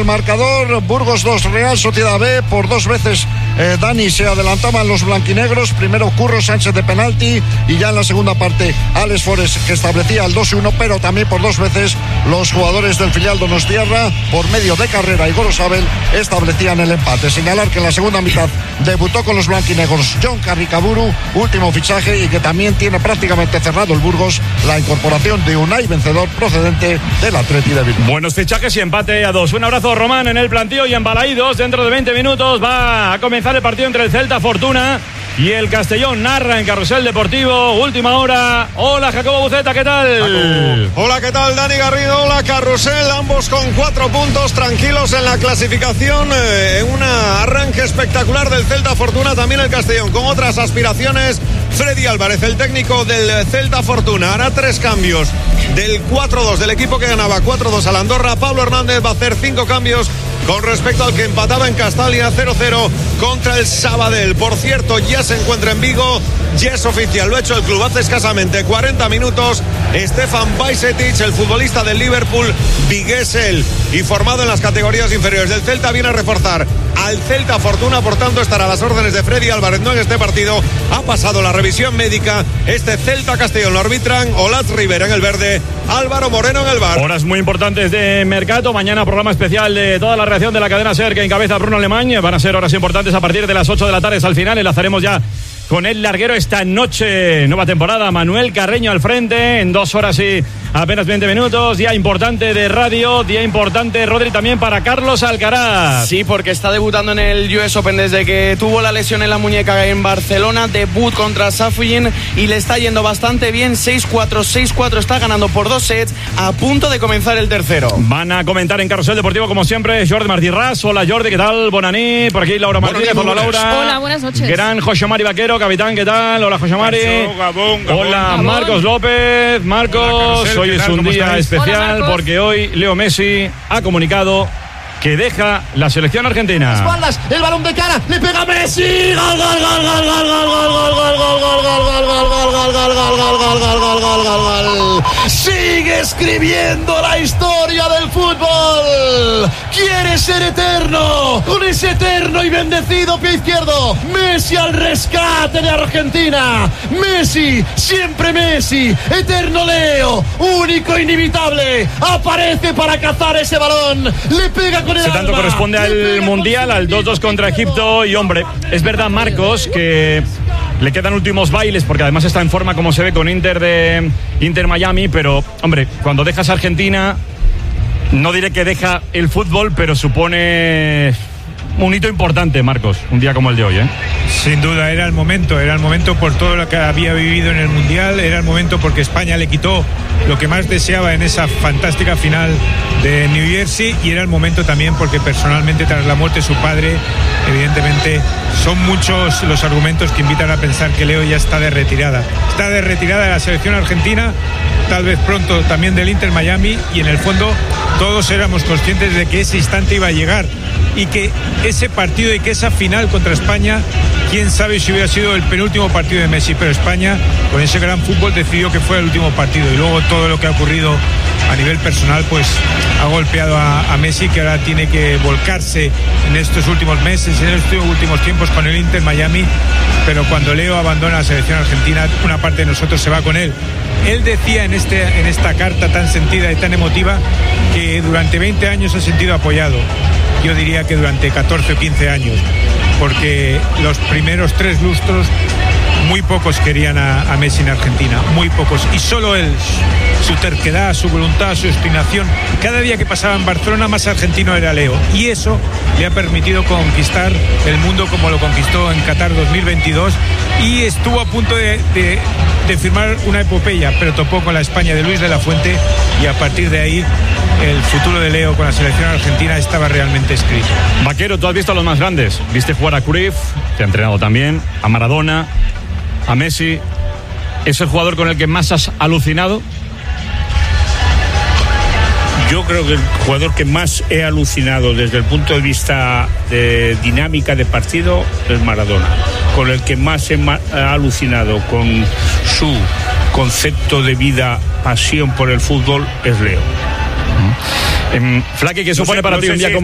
el marcador. Burgos 2, Real Sociedad B. Por 2 veces Dani se adelantaban los blanquinegros. Primero Curro Sánchez de penalti y ya en la segunda parte Alex Forest, que establecía el 2-1, pero también por 2 veces los jugadores del filial donostiarra, por medio de Carrera y Gorosabel, establecían el empate. Señalar que en la segunda mitad debutó con los blanquinegros John Carricaburu, último fichaje, y que también tiene prácticamente cerrado el Burgos la incorporación de Unai Vencedor, procedente del Atleti de Bilbao. Buenos fichajes y empate a 2. Un abrazo, Román, en el plantío y en Balaídos. Dentro de 20 minutos va a comenzar el partido entre el Celta Fortuna y el Castellón. Narra en Carrusel Deportivo, última hora. Hola, Jacobo Buceta, ¿qué tal? Hola, ¿qué tal, Dani Garrido? Hola, Carrusel, ambos con 4 puntos, tranquilos en la clasificación, en un arranque espectacular del Celta Fortuna, también el Castellón con otras aspiraciones. Freddy Álvarez, el técnico del Celta Fortuna, hará 3 cambios del 4-2 del equipo que ganaba 4-2 al Andorra. Pablo Hernández va a hacer 5 cambios con respecto al que empataba en Castalia 0-0 contra el Sabadell. Por cierto, ya se encuentra en Vigo, ya es oficial, lo ha hecho el club hace escasamente 40 minutos. Stefan Bajcetic, el futbolista del Liverpool, viguesel y formado en las categorías inferiores del Celta, viene a reforzar al Celta Fortuna, por tanto estará a las órdenes de Freddy Álvarez, no en este partido. Ha pasado la revisión médica este Celta Castellón, lo arbitran Olatz Rivera en el verde, Álvaro Moreno en el bar. Horas muy importantes de mercado. Mañana programa especial de toda la reacción de la cadena SER que encabeza Bruno Alemán. Van a ser horas importantes a partir de las 8 de la tarde al final. Enlazaremos ya con el larguero esta noche. Nueva temporada, Manuel Carreño al frente en 2 horas y apenas 20 minutos. Día importante de radio, día importante, Rodri, también para Carlos Alcaraz. Sí, porque está debutando en el US Open desde que tuvo la lesión en la muñeca en Barcelona. Debut contra Safin y le está yendo bastante bien. 6-4, 6-4, está ganando por 2 sets, a punto de comenzar el tercero. Van a comentar en Carrusel Deportivo, como siempre, Jordi Martí Ras. Hola, Jordi, ¿qué tal? Bonaní, por aquí Laura Martínez. Hola, Laura. Hola, buenas noches. Gran José Mari Vaquero, capitán, ¿qué tal? Hola, José Mari. Gabón. Hola, Marcos López. Marcos, hoy es un día especial porque hoy Leo Messi ha comunicado que deja la selección argentina. Espaldas, el balón de cara, le pega Messi. Gol, gol, gol, gol, gol, gol, gol, gol, gol, gol, gol, gol. Sigue escribiendo la historia del fútbol. Quiere ser eterno, con ese eterno y bendecido pie izquierdo. Messi al rescate de Argentina. Messi, siempre Messi. Eterno Leo, único, inimitable. Aparece para cazar ese balón. Le pega con Se tanto corresponde al Mundial, al 2-2 contra Egipto. Y hombre, es verdad, Marcos, que le quedan últimos bailes porque además está en forma, como se ve, con Inter Miami. Pero hombre, cuando dejas Argentina, no diré que deja el fútbol, pero supone un hito importante, Marcos, un día como el de hoy, ¿eh? Sin duda, era el momento por todo lo que había vivido en el Mundial, era el momento porque España le quitó lo que más deseaba en esa fantástica final de New Jersey, y era el momento también porque personalmente, tras la muerte de su padre, evidentemente son muchos los argumentos que invitan a pensar que Leo ya está de retirada de la selección argentina, tal vez pronto también del Inter Miami, y en el fondo todos éramos conscientes de que ese instante iba a llegar y que ese partido y que esa final contra España, quién sabe si hubiera sido el penúltimo partido de Messi, pero España con ese gran fútbol decidió que fue el último partido, y luego todo lo que ha ocurrido a nivel personal pues ha golpeado a Messi, que ahora tiene que volcarse en estos últimos meses, en estos últimos tiempos con el Inter Miami. Pero cuando Leo abandona la selección argentina, una parte de nosotros se va con él. Él decía en esta carta tan sentida y tan emotiva que durante 20 años ha sentido apoyado. Yo diría que durante 14 o 15 años, porque los primeros 3 lustros muy pocos querían a Messi en Argentina, muy pocos, y solo él, su terquedad, su voluntad, su obstinación, cada día que pasaba en Barcelona más argentino era Leo, y eso le ha permitido conquistar el mundo como lo conquistó en Qatar 2022, y estuvo a punto de firmar una epopeya, pero topó con la España de Luis de la Fuente, y a partir de ahí el futuro de Leo con la selección argentina estaba realmente escrito. Vaquero, tú has visto a los más grandes, viste jugar a Cruyff, te ha entrenado también, a Maradona, a Messi. ¿Es el jugador con el que más has alucinado? Yo creo que el jugador que más he alucinado desde el punto de vista de dinámica de partido es Maradona. Con el que más he alucinado con su concepto de vida, pasión por el fútbol, es Leo. Flaky, ¿qué supone para ti un día como